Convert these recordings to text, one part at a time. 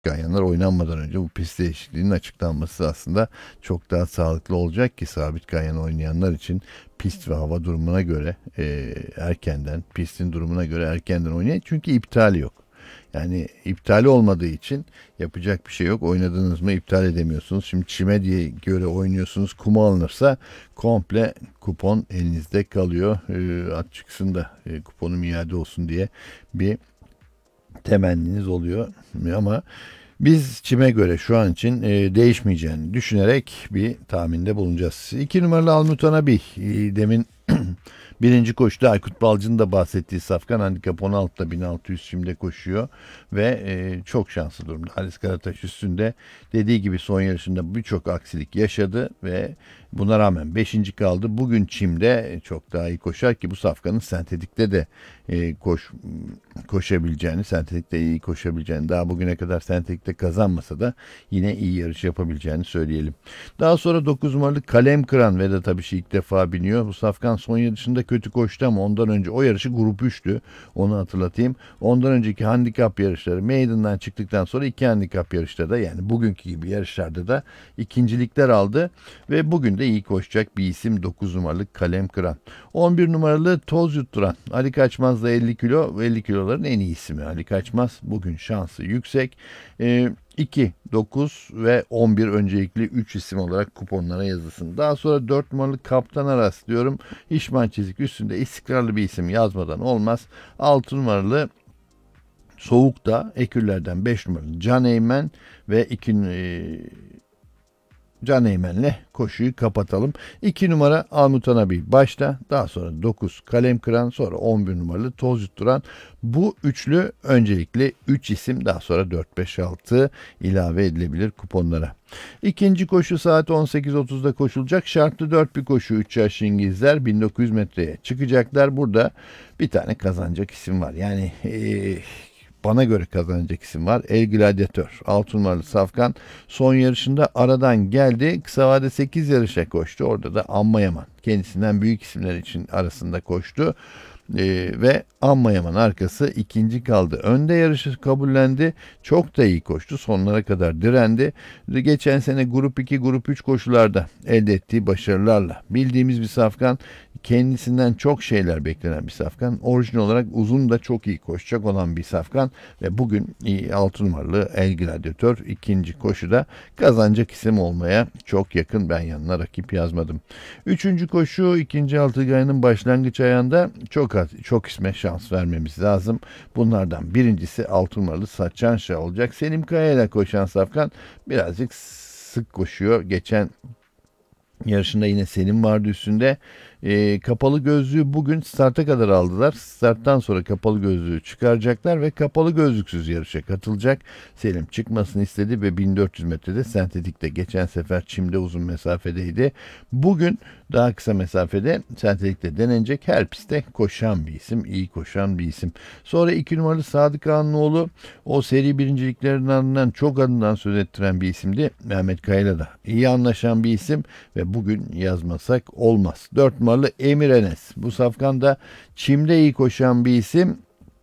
Ganyanlar oynanmadan önce bu pist değişikliğinin açıklanması aslında çok daha sağlıklı olacak ki sabit ganyan oynayanlar için pist ve hava durumuna göre erkenden, pistin durumuna göre erkenden oynayın. Çünkü iptali yok. Yani iptali olmadığı için yapacak bir şey yok. Oynadınız mı iptal edemiyorsunuz. Şimdi çime diye göre oynuyorsunuz. Kuma alınırsa komple kupon elinizde kalıyor. At çıksın da kuponum iade olsun diye bir temenniniz oluyor. Ama biz çime göre şu an için değişmeyeceğini düşünerek bir tahminde bulunacağız. 2 numaralı Almutanabi demin birinci koşuda Aykut Balcı'nın da bahsettiği safkan handikap 16'da 1600 şimdi koşuyor ve çok şanslı durumda. Halis Karataş üstünde dediği gibi son yarışında birçok aksilik yaşadı ve buna rağmen 5. kaldı. Bugün çimde çok daha iyi koşar ki bu safkanın sentetikte de koşabileceğini, sentetikte iyi koşabileceğini, daha bugüne kadar sentetikte kazanmasa da yine iyi yarış yapabileceğini söyleyelim. Daha sonra 9 numaralı Kalem Kıran Vedat Abiş'i ilk defa biniyor. Bu safkan son yarışında kötü koştu ama ondan önce o yarışı grup 3'tü. Onu hatırlatayım. Ondan önceki handikap yarışları Maiden'dan çıktıktan sonra 2 handikap yarışlarda yani bugünkü gibi yarışlarda da ikincilikler aldı ve bugün de iyi koşacak bir isim 9 numaralı Kalem Kıran. 11 numaralı Toz Yutturan Ali Kaçmaz'la 50 kilo, 50 kiloların en iyi ismi Ali Kaçmaz. Bugün şansı yüksek. 2, 9 ve 11 öncelikli 3 isim olarak kuponlara yazılsın. Daha sonra 4 numaralı Kaptan Aras diyorum. İşman çizik üstünde istikrarlı bir isim yazmadan olmaz. 6 numaralı Soğuk'ta ekürlerden 5 numaralı Can Eymen ve 2 Can Eymen'le koşuyu kapatalım. 2 numara Almutanabi başta, daha sonra 9 Kalem Kıran, sonra 11 numaralı Toz Yutturan. Bu üçlü öncelikle 3 isim, daha sonra 4, 5, 6 ilave edilebilir kuponlara. İkinci koşu saat 18.30'da koşulacak. Şartlı 4 bir koşu. 3 yaşlı İngilizler 1900 metreye çıkacaklar. Burada bir tane kazanacak isim var. Yani bana göre kazanacak isim var. El Gladiator. 6 numaralı Safkan. Son yarışında aradan geldi. Kısa vade 8 yarışa koştu. Orada da Amma Yaman. Kendisinden büyük isimler için arasında koştu. Ve Amma Yaman arkası ikinci kaldı. Önde yarışı kabullendi. Çok da iyi koştu. Sonlara kadar direndi. Geçen sene grup 2, grup 3 koşularda elde ettiği başarılarla bildiğimiz bir safkan. Kendisinden çok şeyler beklenen bir safkan. Orijinal olarak uzun da çok iyi koşacak olan bir safkan. Ve bugün 6 numaralı El Gladiator ikinci koşuda kazanacak isim olmaya çok yakın. Ben yanına rakip yazmadım. Üçüncü koşu ikinci altıgayının başlangıç ayağında çok isme şans vermemiz lazım. Bunlardan birincisi 6 numaralı Saçanşa olacak. Selim Kaya ile koşan safkan birazcık sık koşuyor. Geçen yarışında yine Selim vardı üstünde. Kapalı gözlüğü bugün starta kadar aldılar. Starttan sonra kapalı gözlüğü çıkaracaklar ve kapalı gözlüksüz yarışa katılacak. Selim çıkmasını istedi ve 1400 metrede sentetikte, geçen sefer çimde uzun mesafedeydi. Bugün daha kısa mesafede sentetikte denenecek, her pistte koşan bir isim, iyi koşan bir isim. Sonra 2 numaralı Sadık Ağanoğlu, o seri birinciliklerin ardından çok adından söz ettiren bir isimdi. Mehmet Kaya'yla da iyi anlaşan bir isim ve bugün yazmasak olmaz. 4 numaralı Emir Enes. Bu safkan da çimde iyi koşan bir isim.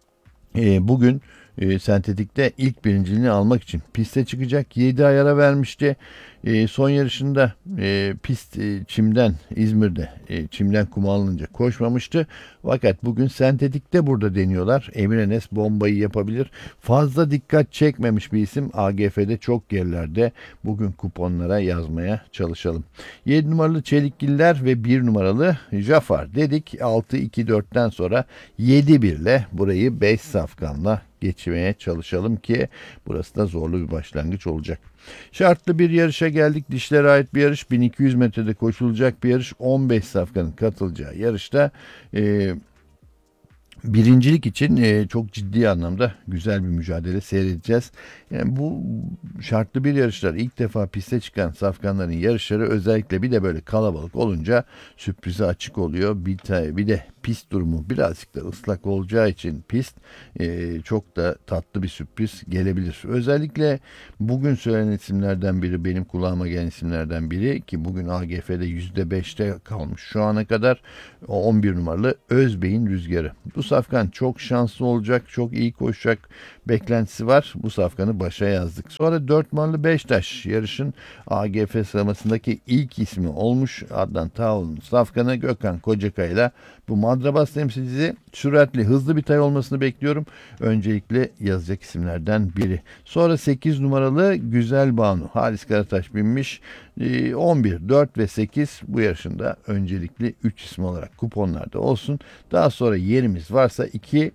Bugün sentetikte ilk birinciliğini almak için piste çıkacak. 7 ayara vermişti. Son yarışında çimden, İzmir'de çimden kuma alınınca koşmamıştı. Fakat bugün sentetikte burada deniyorlar. Emir Enes bombayı yapabilir. Fazla dikkat çekmemiş bir isim. AGF'de çok gerilerde. Bugün kuponlara yazmaya çalışalım. 7 numaralı Çelikgiller ve 1 numaralı Jafar dedik. 6-2-4'ten sonra 7-1 ile burayı 5 safkanla geçmeye çalışalım ki burası da zorlu bir başlangıç olacak. Şartlı bir yarışa geldik. Dişlere ait bir yarış. 1200 metrede koşulacak bir yarış. 15 safkanın katılacağı yarışta birincilik için çok ciddi anlamda güzel bir mücadele seyredeceğiz. Yani bu şartlı bir yarışlar, ilk defa piste çıkan safkanların yarışları, özellikle bir de böyle kalabalık olunca sürprize açık oluyor. Bir de pist durumu birazcık da ıslak olacağı için pist çok da tatlı bir sürpriz gelebilir. Özellikle bugün söylenen isimlerden biri, benim kulağıma gelen isimlerden biri ki bugün AGF'de %5'te kalmış şu ana kadar, 11 numaralı Özbey'in Rüzgarı. Bu safkan çok şanslı olacak, çok iyi koşacak beklentisi var. Bu safkanı başa yazdık. Sonra 4 numaralı Beştaş yarışın AGF sıralamasındaki ilk ismi olmuş. Adnan Tağol'un safkanı Gökhan Kocakay'la bu madrabas temsilcisi, süratli hızlı bir tay olmasını bekliyorum. Öncelikle yazacak isimlerden biri. Sonra 8 numaralı Güzel Banu. Halis Karataş binmiş. 11, 4 ve 8 bu yarışında öncelikli 3 isim olarak kuponlarda olsun. Daha sonra yerimiz varsa 2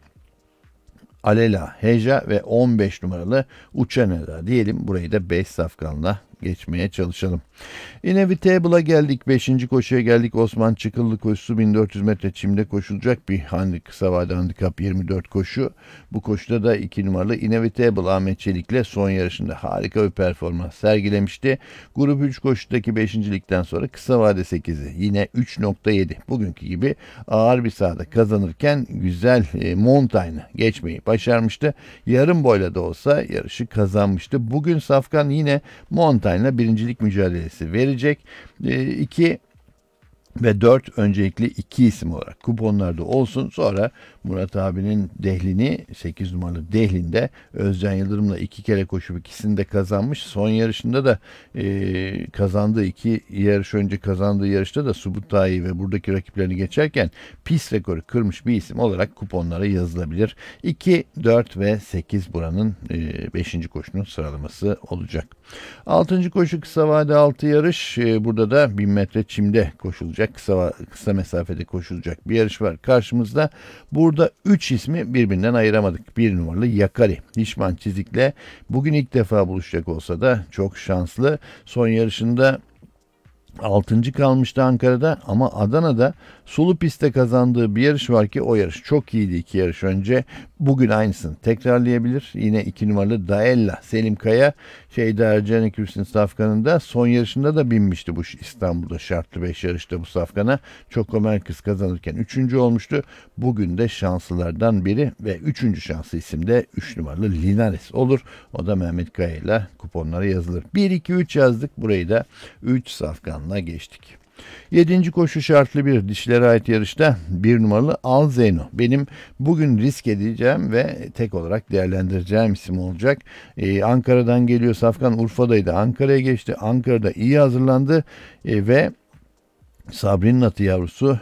Alela, Heja ve 15 numaralı Uçan Ela diyelim. Burayı da 5 safkanla geçmeye çalışalım. Inevitable'a geldik. 5. koşuya geldik. Osman Çıkıllı koşusu 1400 metre çimde koşulacak bir kısa vade handikap 24 koşu. Bu koşuda da 2 numaralı Inevitable Ahmet Çelik'le son yarışında harika bir performans sergilemişti. Grup 3 koşudaki 5.likten sonra kısa vade 8'i yine 3.7 bugünkü gibi ağır bir sahada kazanırken güzel Montaigne'ı geçmeyi başarmıştı. Yarım boyla da olsa yarışı kazanmıştı. Bugün safkan yine Montaigne'la birincilik mücadelesi verecek. 2 ve 4 öncelikli 2 isim olarak kuponlarda olsun. Sonra Murat abinin Dehli'ni 8 numaralı Dehli'nde Özcan Yıldırım'la 2 kere koşup ikisini de kazanmış. Son yarışında da kazandığı 2 yarış önce kazandığı yarışta da Subutay'ı ve buradaki rakiplerini geçerken pist rekoru kırmış bir isim olarak kuponlara yazılabilir. 2, 4 ve 8 buranın 5. koşunun sıralaması olacak. 6. koşu kısa vade 6 yarış. Burada da 1000 metre çimde koşulacak. Kısa mesafede koşulacak bir yarış var karşımızda. Burada 3 ismi birbirinden ayıramadık. 1 numaralı Yakari. Hişman Çizik'le bugün ilk defa buluşacak olsa da çok şanslı. Son yarışında 6. kalmıştı Ankara'da ama Adana'da sulu pistte kazandığı bir yarış var ki o yarış çok iyiydi 2 yarış önce. Bugün aynısını tekrarlayabilir. Yine 2 numaralı Daella Selim Kaya Şeyda Ercan Ekürüs'ün safkanında son yarışında da binmişti bu İstanbul'da şartlı 5 yarışta bu safkana. Çoko Merkez kazanırken 3. olmuştu. Bugün de şanslılardan biri ve 3. şanslı isim de 3 numaralı Linares olur. O da Mehmet Kaya ile kuponlara yazılır. 1-2-3 yazdık. Burayı da 3 safkanla geçtik. 7. koşu şartlı bir dişilere ait yarışta 1 numaralı Al Zeyno. Benim bugün risk edeceğim ve tek olarak değerlendireceğim isim olacak. Ankara'dan geliyor safkan, Urfa'daydı. Ankara'ya geçti. Ankara'da iyi hazırlandı ve Sabri'nin atı yavrusu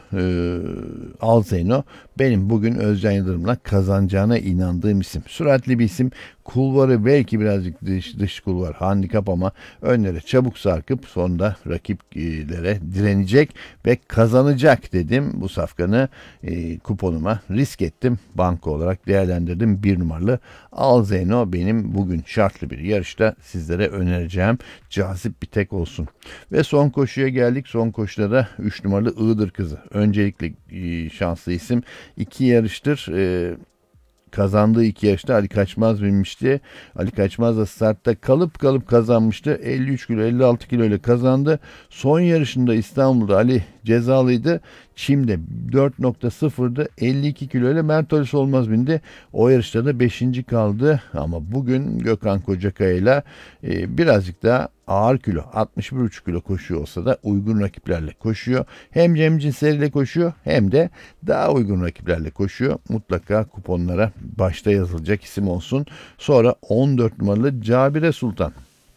Al Zeyno benim bugün Özcan Yıldırım'la kazanacağına inandığım isim. Süratli bir isim. Kulvarı belki birazcık dış kulvar handikap ama önlere çabuk sarkıp sonunda rakiplere direnecek ve kazanacak dedim. Bu safkanı kuponuma risk ettim. Banko olarak değerlendirdim. 1 numaralı Al Zeyno benim bugün şartlı bir yarışta sizlere önereceğim. Cazip bir tek olsun. Ve son koşuya geldik. Son koşuda da 3 numaralı Iğdır Kızı. Öncelikle şanslı isim. 2 yarıştır kazandığı 2 yarışta Ali Kaçmaz binmişti. Ali Kaçmaz da startta kalıp kazanmıştı. 53 kilo 56 kilo ile kazandı. Son yarışında İstanbul'da Ali cezalıydı. Çim'de 4.0'dı. 52 kilo ile Mert Alis Olmaz bindi. O yarışta da 5. kaldı. Ama bugün Gökhan Kocakaya ile birazcık daha ağır kilo 61,5 kilo koşuyor olsa da uygun rakiplerle koşuyor. Hem Cem Cinser ile koşuyor hem de daha uygun rakiplerle koşuyor. Mutlaka kuponlara başta yazılacak isim olsun. Sonra 14 numaralı Cabire Sultan.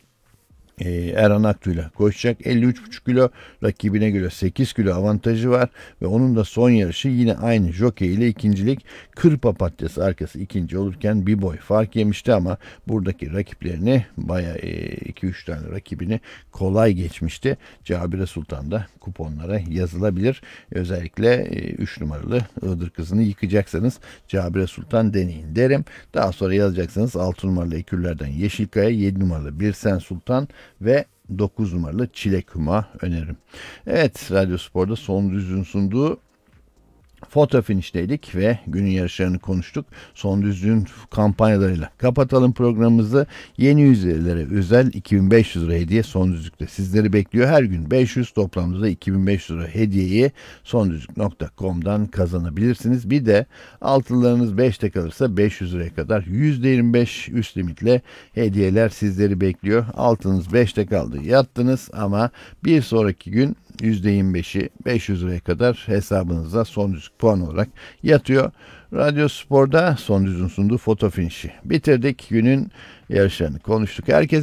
Erhan Aktu'yla koşacak. 53,5 kilo rakibine göre 8 kilo avantajı var ve onun da son yarışı yine aynı jokey ile ikincilik. Kır Papatyası arkası ikinci olurken bir boy fark yemişti ama buradaki rakiplerini bayağı 2-3 tane rakibini kolay geçmişti. Cabire Sultan da kuponlara yazılabilir. Özellikle 3 numaralı Iğdır Kızı'nı yıkacaksanız Cabire Sultan deneyin derim. Daha sonra yazacaksanız 6 numaralı ekürlerden Yeşilkaya, 7 numaralı Birsen Sultan ve 9 numaralı Çilek Huma öneririm. Evet, Radyo Spor'da Son Düz'ün sunduğu Foto finişteydik ve günün yarışlarını konuştuk. Son düzlüğün kampanyalarıyla kapatalım programımızı. Yeni üyelere özel 2500 lira hediye son düzlükte sizleri bekliyor. Her gün 500, toplamda 2500 lira hediyeyi sondüzlük.com'dan kazanabilirsiniz. Bir de altılarınız 5'te kalırsa 500 liraya kadar %25 üst limitle hediyeler sizleri bekliyor. Altınız 5'te kaldı, yattınız ama bir sonraki gün %25'i 500 liraya kadar hesabınıza son düzlük puan olarak yatıyor. Radyo Spor'da son düzlüğün sunduğu foto finişi bitirdik. Günün yarışlarını konuştuk. Herkese